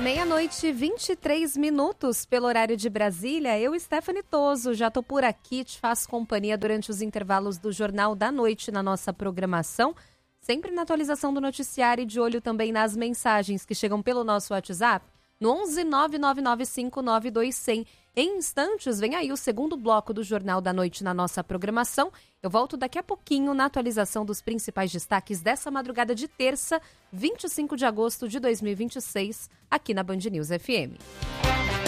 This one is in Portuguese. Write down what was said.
Meia-noite, 23 minutos pelo horário de Brasília. Eu, Stephanie Toso, já tô por aqui, te faço companhia durante os intervalos do Jornal da Noite na nossa programação, sempre na atualização do noticiário e de olho também nas mensagens que chegam pelo nosso WhatsApp, no 11 999592100. Em instantes, vem aí o segundo bloco do Jornal da Noite na nossa programação. Eu volto daqui a pouquinho na atualização dos principais destaques dessa madrugada de terça, 25 de agosto de 2026, aqui na Band News FM.